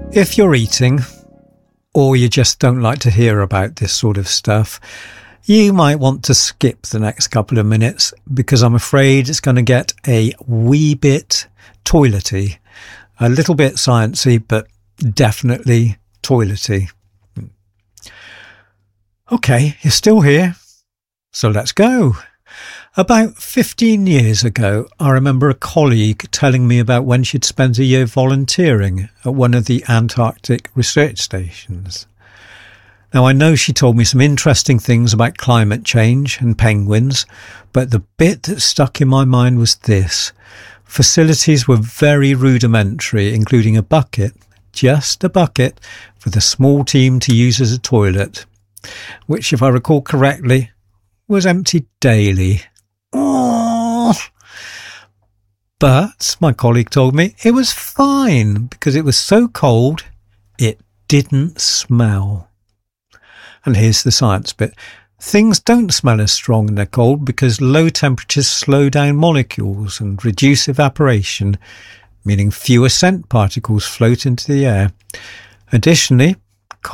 If you're eating, or you just don't like to hear about this sort of stuff, you might want to skip the next couple of minutes, because I'm afraid it's going to get a wee bit toilety. A little bit sciencey, but definitely toilety. Okay, you're still here, so let's go. About 15 years ago, I remember a colleague telling me about when she'd spent a year volunteering at one of the Antarctic research stations. Now, I know she told me some interesting things about climate change and penguins, but the bit that stuck in my mind was this. Facilities were very rudimentary, including a bucket, just a bucket, for the small team to use as a toilet, which, if I recall correctly, was emptied daily. Oh. But my colleague told me it was fine because it was so cold it didn't smell. And here's the science bit. Things don't smell as strong when they're cold because low temperatures slow down molecules and reduce evaporation, meaning fewer scent particles float into the air. Additionally,